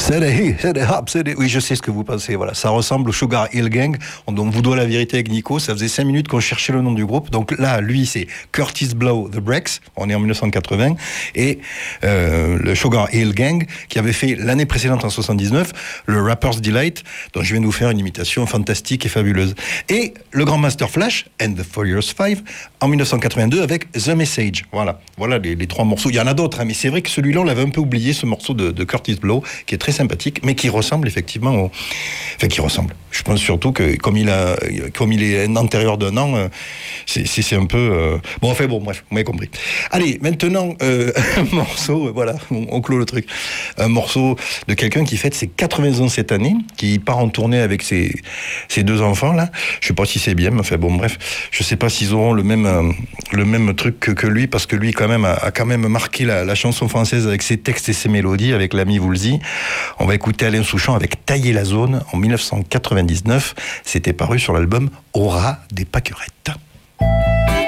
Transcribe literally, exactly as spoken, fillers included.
C'est des, c'est des hop, c'est des... Oui, je sais ce que vous pensez. Voilà, ça ressemble au Sugar Hill Gang. On, on vous doit la vérité avec Nico. Ça faisait cinq minutes qu'on cherchait le nom du groupe. Donc là, lui, c'est Curtis Blow, The Breaks. On est en dix-neuf cent quatre-vingts. Et euh, le Sugar Hill Gang, qui avait fait l'année précédente, en soixante-dix-neuf, le Rapper's Delight, dont je viens de vous faire une imitation fantastique et fabuleuse. Et le Grand Master Flash, and the Furious Five, en dix-neuf cent quatre-vingt-deux, avec The Message. Voilà, voilà les, les trois morceaux. Il y en a d'autres, hein, mais c'est vrai que celui-là, on l'avait un peu oublié, ce morceau de, de Curtis Blow, qui est très sympathique, mais qui ressemble effectivement au... Enfin, qui ressemble. Je pense surtout que, comme il, a, comme il est un antérieur d'un an, c'est, c'est, c'est un peu... Euh... Bon, enfin, bon, bref, vous m'avez compris. Allez, maintenant, euh, un morceau, voilà, on, on clôt le truc. Un morceau de quelqu'un qui fête ses quatre-vingts ans cette année, qui part en tournée avec ses, ses deux enfants, là. Je sais pas si c'est bien, mais enfin, bon, bref. Je sais pas s'ils auront le même, euh, le même truc que, que lui, parce que lui, quand même, a, a quand même marqué la, la chanson française avec ses textes et ses mélodies, avec l'ami Woolsey. On va écouter Alain Souchon avec Tailler la zone en dix-neuf cent quatre-vingt-dix-neuf. C'était paru sur l'album Aura des Pâquerettes.